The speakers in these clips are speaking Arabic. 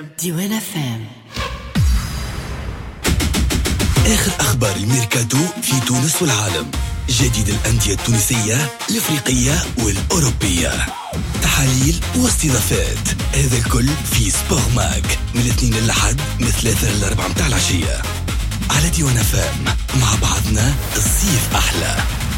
ديوان FM. آخر أخبار الميركاتو في تونس والعالم، جديد الأندية التونسية الإفريقية والأوروبية، تحاليل واستضافات، هذا الكل في سبور ماك من الاثنين للأحد من 3 ل 4 متاع العشية على ديوان FM. مع بعضنا الصيف أحلى.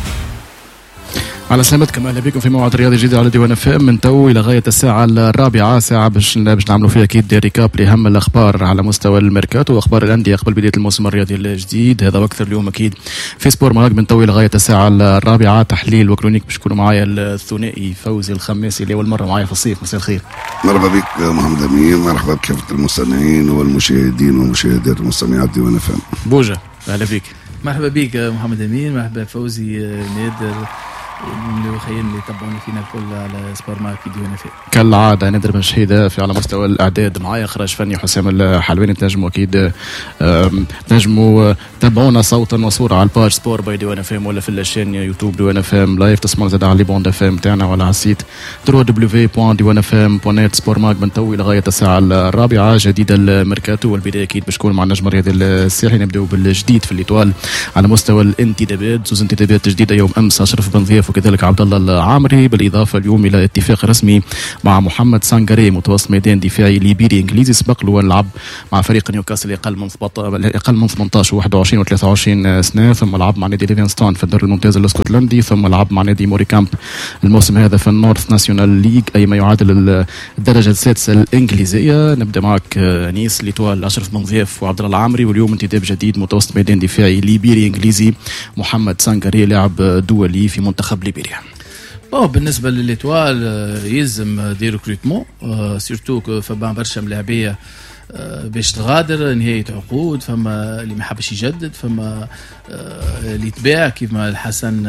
على سلامتكم، اهلا بكم في موعد رياضي جديد على ديوان FM من تو الى غايه الساعه 4، ساعه باش نعملوا فيها اكيد ريكاب لاهم الاخبار على مستوى الميركاتو واخبار الانديه قبل بدايه الموسم الرياضي الجديد. هذا واكثر اليوم اكيد في سبور ماك من تو الى غايه الساعه 4، تحليل وكرونيك باش يكونوا معايا الثنائي فوزي الخماسي اللي اول مره معايا في الصيف. مساء الخير. مرحبا بك محمد امين، مرحبا بكافه المستمعين والمشاهدين ومشاهدات المستمعات ديوان FM. بوجه اهلا بك. مرحبا بك محمد امين، مرحبا فوزي نادر المخيين اللي يتابعوني فينا الكل على سبور ماك في ديوان FM. كالعاده نادر بن شهيده في على مستوى الاعداد، معايا اخراج فني حسام الحلواني. تنجموا اكيد تنجموا تابعونا صوتا وصوره على الباج سبور باي ديوان FM ولا في الشين يوتيوب ديوان FM لايف. تسمعوا زاد على بوند FM تاعنا ولا على السيت www.diwanfm.net. سبور ماك من تو الى غايه الساعه 4، جديد الميركاتو والبدايه اكيد باش تكون مع النجم الرياضي الساحلي. نبداو بالجديد في الايطوال على مستوى الانتدابات، زوز انتدابات جديده يوم امس، اشرف بن ضياف وكذلك عبد الله العامري، بالاضافه اليوم الى اتفاق رسمي مع محمد سانغاري متوسط ميدان دفاعي ليبيري انجليزي سبق له لعب مع فريق نيوكاسل اقل من 18 و21 و23 سنه، ثم لعب مع نادي ليفينستون في الدوري الممتاز الاسكتلندي، ثم لعب مع نادي موريكامب الموسم هذا في النورث ناسيونال ليج اي ما يعادل الدرجه السادسه الانجليزيه. نبدا معك نيس الايطوال اشرف بن ضياف وعبد الله العامري، واليوم انتداب جديد متوسط ميدان دفاعي ليبيري انجليزي محمد سانغاري لاعب دولي في منتخب ليبيريا. بالنسبه للإيطوال يلزم دي ريكروتمون سيرتو فما برشا ملاعبيه باش تغادر نهايه عقود، فما اللي ما حبش يجدد، فما اللي تباع كيما الحسن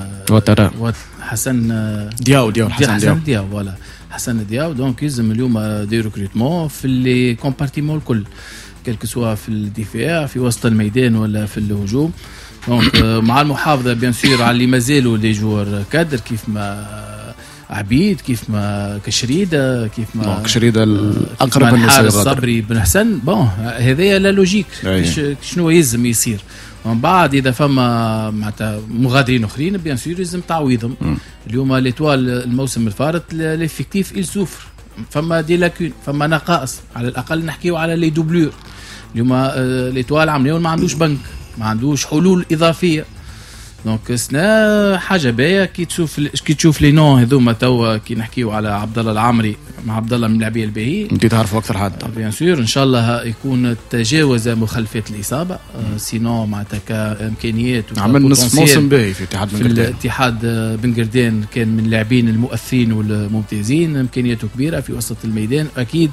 حسن دياو ولا حسن دياو. دونك يلزم اليوم دي ريكروتمون في لي كومبارتيمون الكل، كلك سواء في الدفاع في وسط الميدان ولا في الهجوم. دونك مع المحافظه بيان سور على اللي مازالوا لي جوار كادر كيف ما عبيد، كيف ما كشريده، كيف ما كشريده الاقرب الحارس صبري بن حسن. هذايا لا لوجيك شنو يلزم يصير من بعد. اذا فما معناتها مغادرين اخرين بيان سور يلزم تعويضهم. اليوم ليتوال الموسم الفارط ليفيكتيف إل سوفر، فما دي لاكون، فما نقائص، على الاقل نحكيو على لي دوبلور. اليوم ليتوال عمليون ما عندوش بنك، ما عندوش حلول اضافيه. دونك سنا حاجه باهيه كي تشوف لي نون هذوما توا كي نحكيو على عبد الله العامري مع عبد الله من اللاعبين الباهيين. انت تعرفوا اكثر حد بيان سور، ان شاء الله يكون تجاوز مخالفات الاصابه. سينو معناتها كامكانيات عمل نصف موسم باهي في اتحاد بن قردان. الاتحاد بن قردان كان من اللاعبين المؤثرين والممتازين، امكانياته كبيره في وسط الميدان، اكيد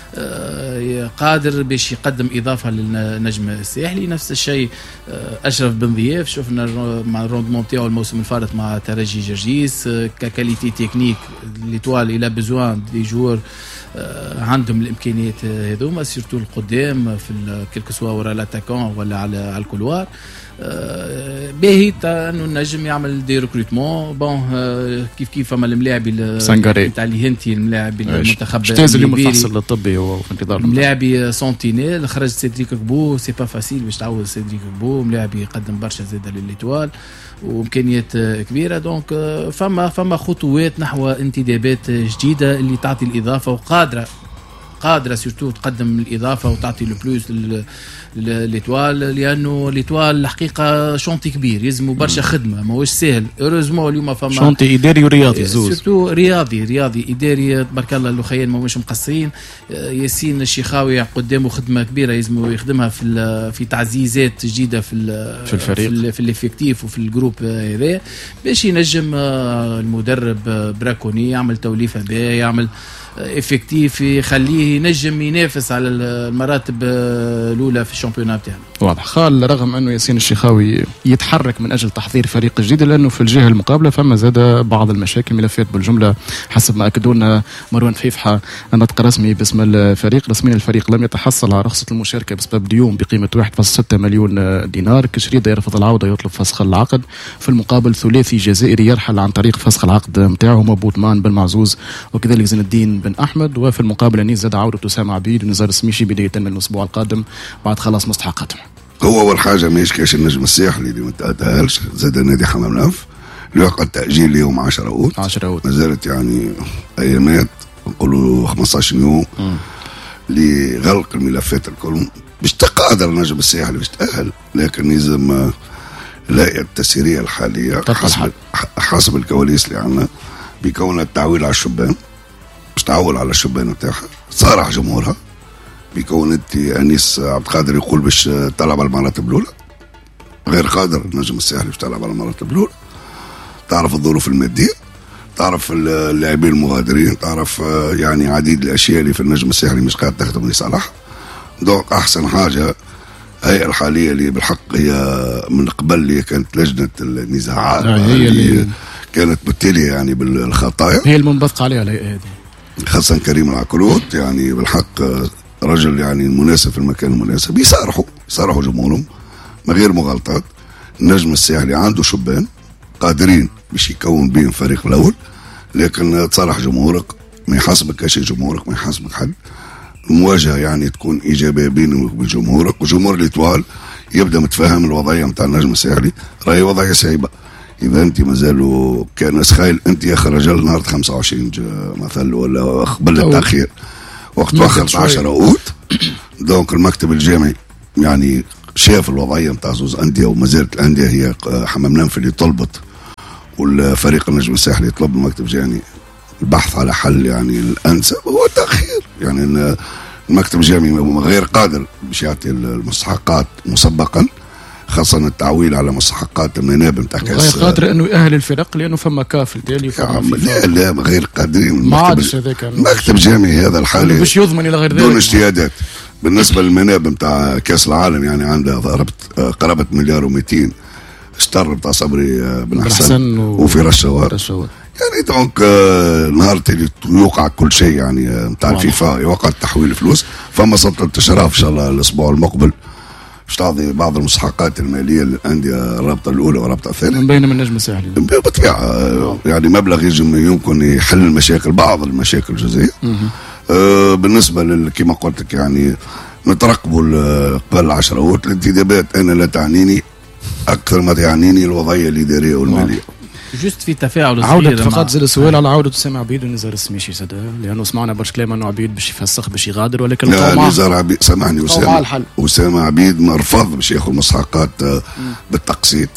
قادر باش يقدم إضافة للنجم الساحلي. نفس الشيء أشرف بن ضياف، شفنا مع الروندمون تاعو الموسم الفارط مع ترجي جرجيس، ككاليتي تكنيك ليتوال إلى بزوان دي جور عندهم الإمكانيات هذوما سيرتو القدام في كلك سوا ورا لاتاكون ولا على الكولوار. باهي انه النجم يعمل دي ريكروتمون. كيف فما الملاعبي سانغاري تاع اللي هنتي الملاعبي المنتخب اجتاز اليوم الفحص الطبي وفي انتظار ملاعبي سونتينيل. خرج سيدريك كبو، سي با فاسيل باش تعوض سيدريك كبو، ملاعبي يقدم برشا زاده للإيطوال وامكانيات كبيره. دونك فما خطوات نحو انتدابات جديده اللي تعطي الاضافه وقادره سيرتو تقدم الاضافه وتعطي لو بلوس للإيطوال، لانه الإيطوال الحقيقه شونتي كبير يلزموا برشا خدمه، ماهوش سهل. اوروزمون اليوم فما شونتي اداري ورياضي زوز، سيرتو رياضي اداري تبارك الله. الاخيين ماهوش مقصرين. ياسين الشيخاوي قدامه خدمه كبيره يلزموا يخدمها في تعزيزات جديده في الفريق في الافكتيف وفي الجروب هذا باش ينجم المدرب براكوني يعمل توليفه باهيه، يعمل افكتيف يخليه ينجم ينافس على المراتب الاولى في الشامبيونات تاعنا. واضح. خال رغم انه ياسين الشيخاوي يتحرك من اجل تحضير فريق جديد، لانه في الجهه المقابله فما زاد بعض المشاكل ملفات بالجمله حسب ما اكدوا لنا مروان فيفحه النطق رسمي باسم الفريق. رسميا الفريق لم يتحصل على رخصه المشاركه بسبب ديون بقيمه 1.6 مليون دينار. كشريده يرفض العوده يطلب فسخ العقد، في المقابل ثلاثي جزائري يرحل عن طريق فسخ العقد نتاعو، بوتمان بن معزوز وكذلك زين الدين بن احمد، وفي المقابل انيس زاد عودة اسامه عبيد ونزار السميشي بدايه من الاسبوع القادم بعد خلاص مستحقاتهم. هو اول حاجه ما يشكيش النجم الساحلي اللي ما تاهلش، زاد نادي حمام الانف اللي وقت تاجيل يوم 10 أوت. 10 أوت ما زالت يعني ايامات، نقولوا 15 يوم لغلق الملفات الكل باش تقادر النجم الساحلي باش تاهل، لكن يلزم لا التسييريه الحاليه حسب الكواليس اللي عندنا بيكون التعويل على الشبان، باش تعول على الشبان نتاعها، صارح جمهورها بيكون انت انيس عبد القادر يقول باش تلعب على المراتب الاولى، غير قادر النجم الساحلي باش تلعب على المراتب الاولى، تعرف الظروف الماديه، تعرف اللاعبين المغادرين، تعرف يعني عديد الاشياء اللي في النجم الساحلي مش قاعد تخدم لصالحها. دونك احسن حاجه الهيئه الحاليه اللي بالحق هي من قبل اللي كانت لجنه النزاعات هي اللي كانت متليه يعني بالخطايا، هي المنبثق عليها الهيئه هذه، خاصه كريم العكروت يعني بالحق رجل يعني المناسب في المكان المناسب، يصارحوا جمهورهم من غير مغالطات. النجم الساحلي عنده شبان قادرين باش يكون بين فريق الاول، لكن تصارح جمهورك، ما يحاسبك شيء جمهورك، ما يحاسبك حد. المواجهه يعني تكون ايجابيه بينك وبين جمهورك، وجمهور الإطوال يبدا متفاهم الوضعيه نتاع النجم الساحلي، راهي وضعيه صعيبه. اذا انت مازالوا كناس خايل انت يا اخي رجل نهار 25 مثلا ولا قبل التاخير وقت واخر 10 أوت، دونك المكتب الجامعي يعني شاف الوضعيه نتاع زوز انديه، وما زالت الانديه هي حمام الانف اللي طلبت والفريق النجم الساحلي يطلب من المكتب الجامعي البحث على حل يعني الانسب هو التاخير. يعني المكتب الجامعي غير قادر باش يعطي المستحقات مسبقا، خاصة التعويل على مستحقات المنابر نتاع كاس، غير قادر انه يأهل الفرق لانه فما كافل تالي لا غير قادرين. ما عادش هذاك المكتب الجامعي هذا الحالي باش يضمن الى غير ذلك دون اجتهادات. بالنسبة للمنابر نتاع كاس العالم يعني عندها قرابة مليار و200 اشتر بتاع صبري بن حسن وفراس شوار يعني. دونك نهار اللي يوقع كل شيء يعني نتاع الفيفا يوقع تحويل فلوس، فما سلطة اشراف ان شاء الله الاسبوع المقبل باش تعطي بعض المستحقات الماليه للانديه الرابطه الاولى والرابطه الثانيه من بينهم النجم الساحلي بالطبيعه يعني مبلغ يمكن يحل المشاكل، بعض المشاكل الجزئيه. بالنسبه كما قلت لك يعني نترقبوا قبل 10 أوت الانتدابات. انا لا تعنيني اكثر ما تعنيني الوضعيه الاداريه والماليه. جست في تفاعل عودة فقط زي السؤال على عودة أسامة عبيد ونزار السميشي زاد، لأنه سمعنا برشا كلام أنه عبيد باش يفسخ باش يغادر، ولكن لا نزار عبيد سامحني أسامة عبيد مرفض باش ياخذ مستحقات بالتقسيط،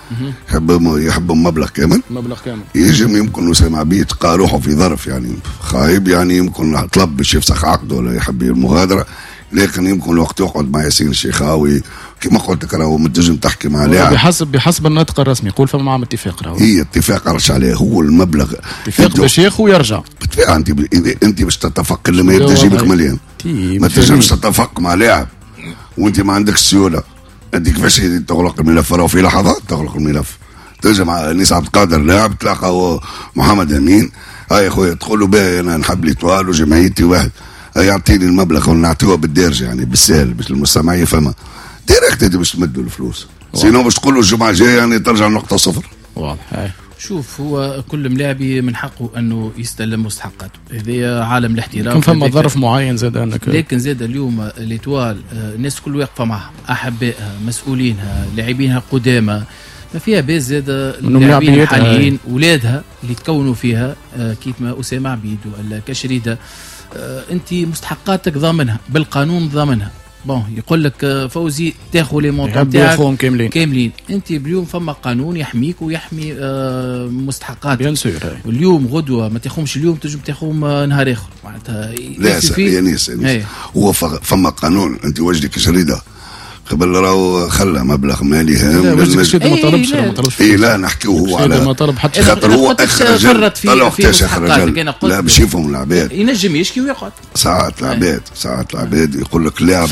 يحب مبلغ كامل يمكن أسامة عبيد قال روحه في ظرف يعني خايب يعني يمكن طلب باش يفسخ عقده ولا يحب المغادرة، لكن يمكن الوقت يقعد مع ياسين الشيخاوي كما قلت لك راهو متنجم تحكي مع لاعب بحسب النطق الرسمي يقول فما معهم اتفاق راهو هي اتفاق رش عليه هو المبلغ اتفاق باش ياخذ ويرجع بالطبيعه. انت باش تتفق لما يجيبك مليان ما تنجمش تتفق مع لاعب وانت ما عندكش سيوله. انت كيفاش تغلق الملف راهو في لحظات تغلق الملف. تنجم انيس عبد القادر لاعب تلاقى محمد امين هاي خويا تقول له باهي انا نحب ليطوال وجمعيتي واحد يعطيني المبلغ ونعطيوه بالدارجه يعني بالسهل باش المستمع يفهمها ديريكت انت باش تمدوا الفلوس سينو باش تقول له الجمعه الجايه يعني ترجع نقطه صفر. واضح. شوف هو كل ملاعبي من حقه انه يستلم مستحقاته، هذا عالم الاحتراف. كان فما ظرف معين زاد انك لكن زاد اليوم ليتوال الناس كل واقفه معها، احبائها مسؤولينها لاعبينها قدامى، ما فيها باز زاد اللاعبين الحاليين اولادها اللي تكونوا فيها كيف ما اسامه عبيد ولا كشريده. انت مستحقاتك ضامنها بالقانون ضامنها. بون يقول لك فوزي تاخذ لي مونطون تاعك كاملين. انت اليوم فما قانون يحميك ويحمي مستحقاتك بيان سور. واليوم غدوه ما تاخذش اليوم تنجم تاخذ نهار اخر معناتها لا يا ناس هو فما قانون. انت وجدك كشريده قبل راهو خلى مبلغ مالي هام ما طلبش لا نحكيو هو على ما طلب حتى خاطر هو اخرج طلع اكتشف اخرج لا باش يفهم العباد ينجم يشكي ويقعد ساعات العباد يقول لك لاعب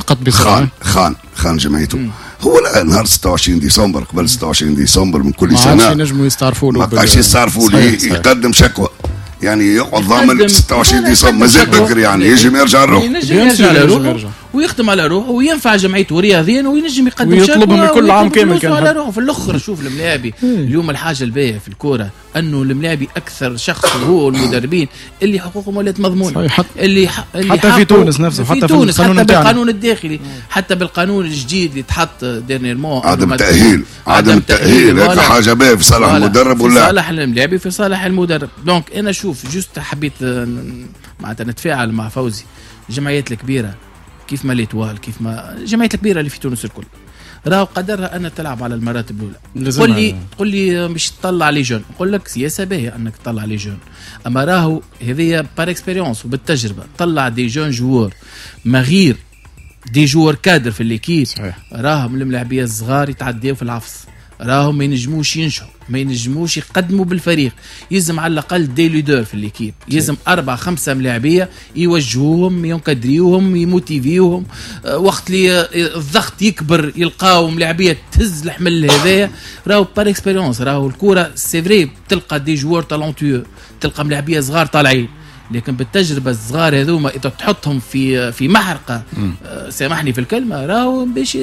خان جمعيته. هو لا نهار 26 ديسمبر قبل 26 ديسمبر من كل سنه ما عادش ينجموا يستعرفوا له، ما عادش يستعرفوا له يقدم شكوى يعني يقعد ضامن 26 ديسمبر مازال بكري يعني يجي يرجع له ويخدم على روحه وينفع جمعيته رياضيا وينجم يقدم ويطلبهم من كل عام كامل كان على روحه. في الاخر شوف الملاعبي اليوم الحاجه الباهيه في الكوره انه الملاعبي اكثر شخص هو المدربين اللي حقوقهم ولات مضمونه، اللي حتى في تونس نفسه، حتى في تونس حتى بالقانون الداخلي، حتى بالقانون الجديد اللي تحط ديرنيرمون عدم تأهيل هيك حاجه باهيه في صالح المدرب ولا في صالح الملاعبي، في صالح المدرب. دونك انا شوف جوست حبيت معناتها نتفاعل مع فوزي. الجمعيات الكبيره كيف ما ليتوال، كيف ما الجمعيات الكبيره اللي في تونس الكل راهو قدرها ان تلعب على المراتب الاولى. قل لي مش تطلع لي جون، نقول لك سياسه باهيه انك تطلع لي جون، اما راهو هذه بار اكسبيريونس وبالتجربه طلع دي جون جوور ما غير دي جوور كادر في الليكيب. راهم الملاعبيه الصغار يتعداو في العفص، راهم ما ينجموش ينشوا، ما ينجموش يقدموا بالفريق. يلزم على الاقل دي ليدر في الليكيب، يلزم 4-5 ملاعبيه يوجهوهم ينكدريوهم يموتيفيوهم. وقت اللي الضغط يكبر يلقاو ملاعبيه تهز الحمل هذايا. راهو بار اكسبيريونس، راهو الكوره سي فري تلقى دي جوار تالونتيو، تلقى ملاعبيه صغار طالعين، لكن بالتجربه الصغار هذوما اذا تحطهم في محرقه سامحني في الكلمه راهو باش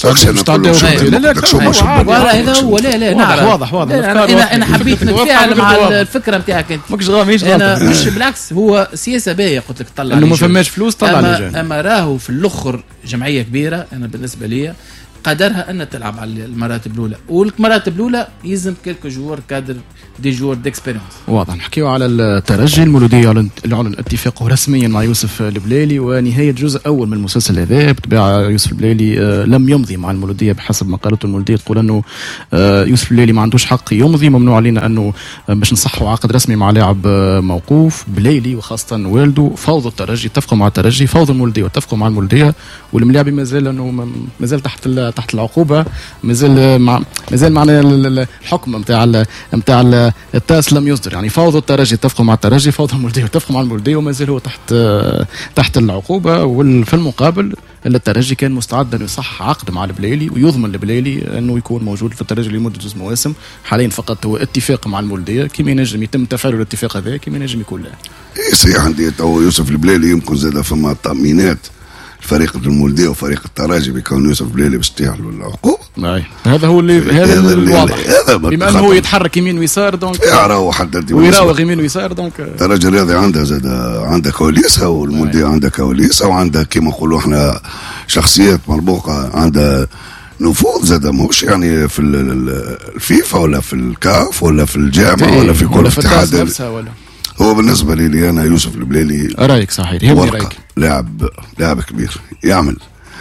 هذا هو. لا نعرف واضح انا حبيت نتفاعل مع الفكره نتاعك انت. انا مش بالعكس، هو سياسه باهيه قلت لك طلع انه ما فماش فلوس طلع لي. اما راهو في الاخر جمعيه كبيره انا بالنسبه لي قدرها ان تلعب على المراتب الاولى، والمراتب الاولى يلزم كلكو جوار كادر دي جوار ديكسبيريونس. واضح. نحكيو على الترجي المولوديه اللي اعلن اتفاقه رسميا مع يوسف البليلي، ونهايه جزء اول من المسلسل هذا. بالطبيعه يوسف البليلي لم يمضي مع المولوديه بحسب ما قالته المولوديه، تقول انه يوسف البليلي ما عندوش حق يمضي، ممنوع علينا انه باش نصحوا عقد رسمي مع لاعب موقوف. بليلي وخاصه والده فوضوا الترجي، اتفقوا مع الترجي، فوضوا المولوديه واتفقوا مع المولوديه، والملاعبي مازال انه مازال تحت العقوبه، مازال معنا الحكم نتاع التاس لم يصدر. يعني فوضوا الترجي، اتفقوا مع الترجي، فوضوا المولوديه واتفقوا مع المولوديه، وما زال هو تحت العقوبه. وفي المقابل الترجي كان مستعد انه يصح عقد مع البليلي ويضمن البليلي انه يكون موجود في الترجي لمده 2 مواسم. حاليا فقط هو اتفاق مع المولوديه، كيما ينجم يتم تفعيل الاتفاق هذا كيما ينجم يكون لا. صحيح. عندي تو يوسف البليلي يمكن زاد فما تأمينات فريق المولوديه وفريق الترجي بكون يوسف بليلي باش تحلوا العقوبه. هذا هو هذا الواضح. بما انه هو يتحرك يمين ويسار دونك يراوغ حتى ويراوغ يمين ويسار دونك الترجي الرياضي عندها زاد عندها كواليسها، والمولوديه عندها كواليسها، وعندها كما نقولوا احنا شخصيات مربوقه، عندها نفوذ زاد ماهوش يعني في الفيفا ولا في الكاف ولا في الجامعه ولا في كل اتحاد. هو بالنسبه لي انا يوسف البليلي رايك صحيح، رايك لاعب كبير يعمل.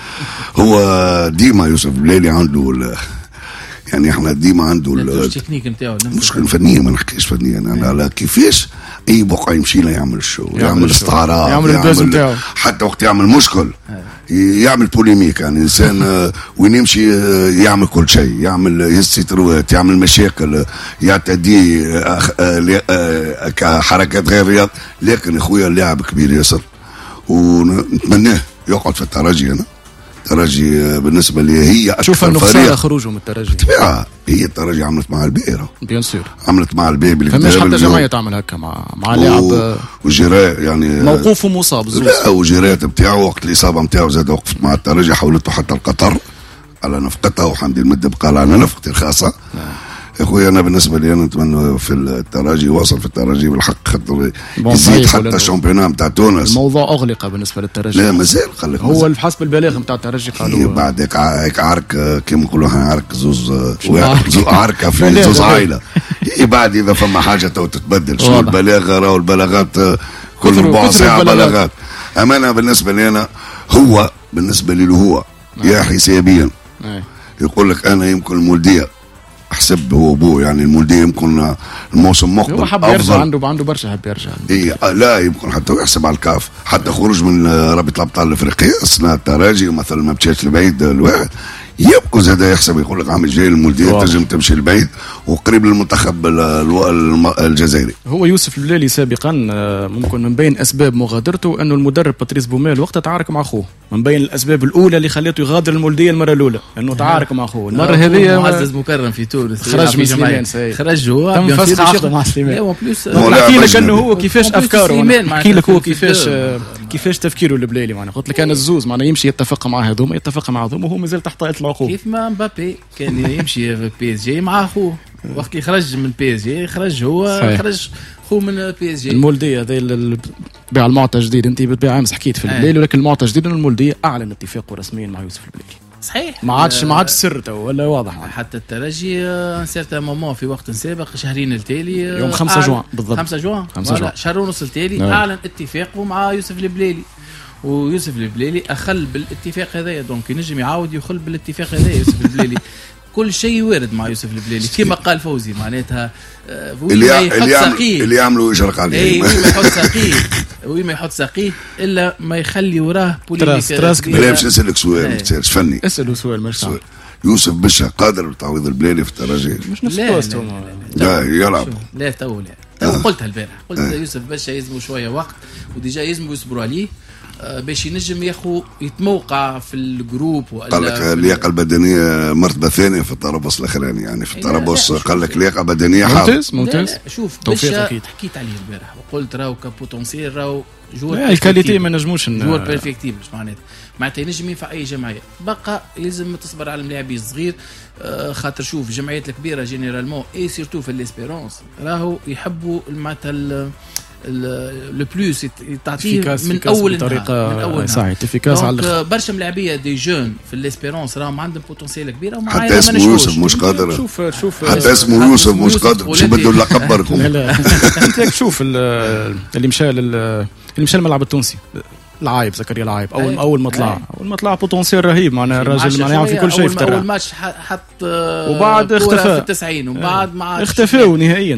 هو ديما يوسف البليلي عنده يعني احنا ديما عنده التكنيك نتاعو مش فنيا، ما نحكيش فنيا انا على كيفاش اي بقعه يمشي له يعمل الشو، يعمل استعراض، يعمل البوز نتاعو، حتى وقت يعمل مشكل يعمل بوليميك. يعني انسان وين يمشي يعمل كل شيء، يعمل يستروات، يعمل مشاكل، يعتدي كحركات غير رياض. لكن اخويا اللاعب كبير ياسر، ونتمناه يقعد في الترجي. انا الترجي بالنسبه لي هي اكثر فريق خروجه من الترجي. بالطبيعه هي الترجي عملت مع البيرة بيان سور، عملت مع البيبي فماش حتى جمعيه تعمل هكا مع لاعب وجراء يعني موقوف ومصاب زوز. لا وجراء بتاعه وقت الاصابه نتاعو زاد وقفت مع الترجي، حولته حتى القطر على نفقتها، وحمدي المد بقى على نفقتي الخاصه. اخويا انا بالنسبه لي انا نتمنى في الترجي يواصل في الترجي بالحق، خاطر يزيد حتى الشامبيونات نتاع تونس. الموضوع اغلق بالنسبه للترجي، لا مازال قال لك هو بحسب البلاغ نتاع الترجي قالوا بعد هيك عرك كيما نقولوا عرك زوز عركه في زوز عائله. بعد اذا فما حاجه تو تتبدل شو البلاغه، راهو البلاغات كل ربع ساعه بلاغات. امانه بالنسبه لي انا هو بالنسبه لي هو يا حسابيا يقول لك انا يمكن المولديه احسب هو ابوه، يعني المولديه يمكن الموسم مقبل افضل، عنده برشا حب يرجع. لا يمكن حتى يحسب على الكاف، حتى خروج من رابطه الابطال الافريقيه اثناء التراجي مثلا ما مشاش لبعيد الواحد يبقوا زاد يحسب يقول لك عام الجاي المولدية تنجم تمشي البعيد وقريب للمنتخب الجزائري. هو يوسف البلالي سابقا ممكن من بين اسباب مغادرته انه المدرب باتريس بوميل وقتها تعارك مع اخوه، من بين الاسباب الاولى اللي خليته يغادر المولدية المره الاولى انه تعارك مع اخوه. المره هذه معزز مكرم في تونس خرج من سليمان، خرج هو تم فسخ عقده مع سليمان. نحكي لك انه هو كيفاش افكاره، نحكي لك هو كيفاش تفكيره البلالي. معنا قلت لك انا الزوز معنا يمشي يتفق مع هذوما يتفق مع هذوما وهو مازال تحت طائله اخوه، كيف ما مبابي كان يمشي في بي اس جي مع اخوه، وقت اللي خرج من بي اس جي خرج هو صحيح. خرج اخوه من بي اس جي. المولديه هذا بيع المعطى جديد، انت بتبيع امس حكيت في الليل، ولكن المعطى جديد انه المولديه اعلن اتفاقه رسميا مع يوسف البلالي. صحيح ما عادش سر تو ولا واضح. حتى الترجي سيرت مومون في وقت سابق شهرين التالي يوم 5 جوان بالضبط، 5 جوان شهر ونص التالي اعلن اتفاقه مع يوسف البلالي، ويوسف البلالي اخل بالاتفاق هذايا، دونك ينجم يعاود يخل بالاتفاق هذايا يوسف البلالي. كل شيء وارد مع يوسف البلالي كما قال فوزي، معناتها اللي يعملوا يشرق عليه ما يحط ساقيه الا ما يخلي وراه بوليميك. لا باش نسالك سؤال فني، اسالوا سؤال مش يوسف بشا قادر بتعويض البلالي في الترجي؟ مش نفس البوست لا يلعب لا تو لا قلتها البارح، قلت يوسف بشا يلزموا شويه وقت وديجا يلزموا يصبروا عليه باش ينجم ياخو يتموقع في الجروب. قال لك اللياقه البدنيه مرتبه ثانيه في التربص الاخراني، يعني في التربص قال لك لياقه بدنيه ممتاز. شوف بشا حكيت عليه البارح وقلت راهو كبوتنسيال راهو جوار الكاليتي ما نجموش جوار بيرفكتيف، معناتها ينجم ينفع اي جمعيه. بقى يلزم تصبر على الملاعبي الصغير، خاطر شوف الجمعيات الكبيره جينيرالمون اي سيرتو في الاسبيرونس راهو يحبوا معناتها لو بلوس تعطيه من اول طريقه صحيح افيكاس على برشا ملاعبيه دي جون في الاسبيرونس راهم عندهم بوتنسيال كبير ومعايا حتى اسمه يوسف مش قادر. شوف حتى اسمه يوسف مش قادر باش يبدلوا اللقب بركم. لا انت شوف اللي مشى الملعب التونسي العايب زكريا العايب اول ما طلع بوتنسيال رهيب، معناها الراجل معناها في كل شيء في اول ماتش حط وبعد اختفى في 90 وبعد ما اختفى نهائيا.